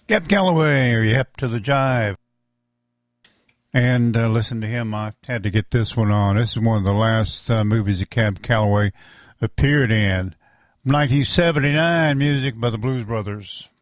Cab Calloway, or Yep to the Jive. And listen to him. I had to get this one on. This is one of the last movies that Cab Calloway appeared in. 1979 music by the Blues Brothers.